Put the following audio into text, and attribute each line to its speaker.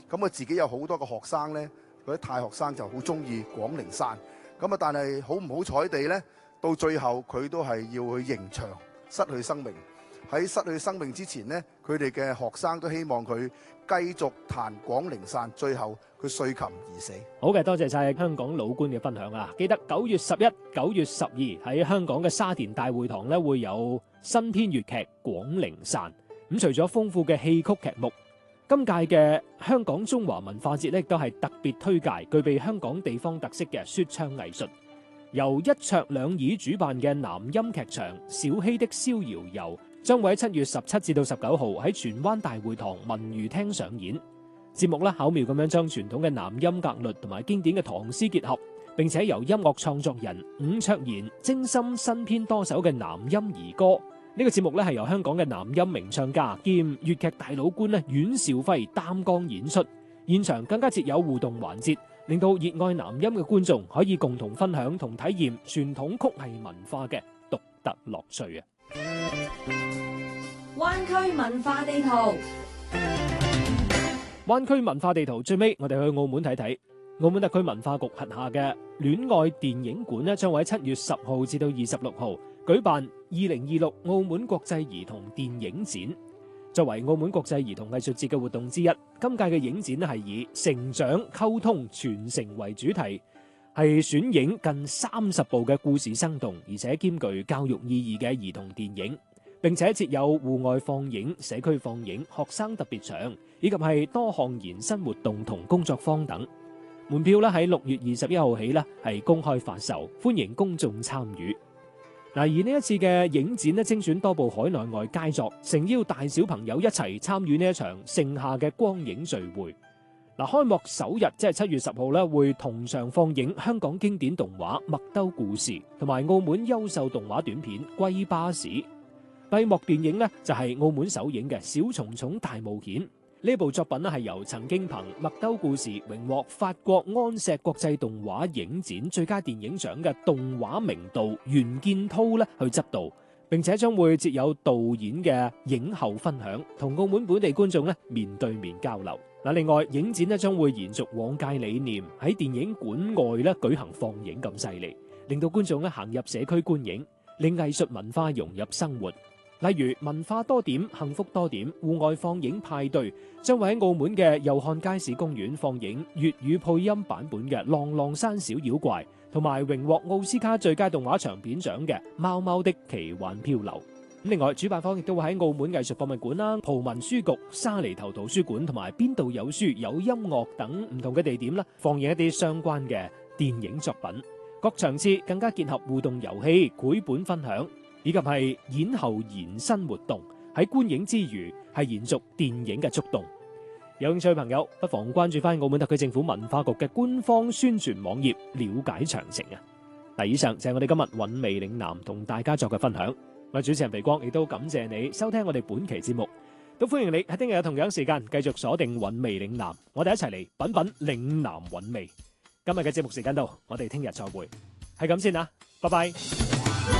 Speaker 1: 咁佢自己有好多個學生咧，嗰啲太學生就好中意廣陵散。咁啊，但係好唔好彩地咧，到最後佢都係要去刑場，失去生命。喺失去生命之前呢，佢哋嘅學生都希望佢繼續彈廣陵散，最後佢碎琴而死。
Speaker 2: 好嘅，多謝晒香港老倌嘅分享啊！記得9月11、9月12喺香港嘅沙田大會堂咧會有新編粵劇《廣陵散》。咁除咗豐富嘅戲曲劇目，今屆嘅香港中華文化節咧亦都係特別推介具備香港地方特色嘅說唱藝術。由一桌兩椅主辦嘅南音劇場《小希的逍遙遊》將會喺7月17至到19號喺荃灣大會堂文娛廳上演。節目巧妙咁樣將傳統嘅南音格律同埋經典嘅唐詩結合，並且由音樂創作人伍卓賢精心新編多首嘅南音兒歌。呢個節目係由香港嘅南音名唱家兼粵劇大老倌阮兆輝擔綱演出，現場更加設有互動環節，令到熱愛南音嘅觀眾可以共同分享同體驗傳統曲藝文化嘅獨特樂趣啊！
Speaker 3: 灣區文化地圖，
Speaker 2: 灣區文化地圖最尾，我哋去澳門睇睇。澳門特區文化局轄下嘅戀愛電影館將會喺7月10號至到26號舉辦2026澳門國際兒童電影展。作為澳門國際兒童藝術節嘅活動之一，今屆嘅影展係以成長、溝通、傳承為主題，係選影近30部嘅故事生動而且兼具教育意義嘅兒童電影，並且設有戶外放映、社區放映、學生特別場，以及係多項延伸活動同工作坊等。門票喺6月21號起係公開發售，歡迎公眾參與。而呢一次嘅影展精選多部海內外佳作，誠邀大小朋友一齊參與呢一場盛夏嘅光影聚會。開幕首日即係7月10號會同場放映香港經典動畫《麥兜故事》同埋澳門優秀動畫短片《龜巴士》。閉幕電影就係澳門首映嘅《小蟲蟲大冒險》。呢部作品係由曾經憑《麥兜故事》榮獲法國安碩國際動畫影展最佳電影獎嘅動畫名導袁建滔去執導，並且將會設有導演嘅影後分享，同澳門本地觀眾面對面交流。另外影展將會延續往屆理念，喺電影館外舉行放映咁犀利，令到觀眾行入社區觀影，令藝術文化融入生活。例如文化多點、幸福多點戶外放映派對，將會喺澳門嘅祐漢街市公園放映粵語配音版本嘅《浪浪山小妖怪》，同埋榮獲奧斯卡最佳動畫長片獎嘅《貓貓的奇幻漂流》。另外主辦方亦都會喺澳門藝術博物館、葡文書局、沙梨頭圖書館同埋邊度有書有音樂等唔同嘅地點放映一啲相關嘅電影作品。各場次更加結合互動遊戲、繪本分享，以及係演後延伸活動，喺觀影之餘係延續電影嘅觸動。有興趣嘅朋友不妨關注翻澳門特區政府文化局嘅官方宣傳網頁，了解詳情啊！以上就係我哋今日韻味嶺南同大家作嘅分享。我係主持人肥光，亦都感謝你收聽我哋本期節目，都歡迎你喺聽日嘅同樣時間繼續鎖定韻味嶺南，我哋一齊嚟品品嶺南韻味。今日嘅節目時間到，我哋聽日再會，係咁先啦，拜拜。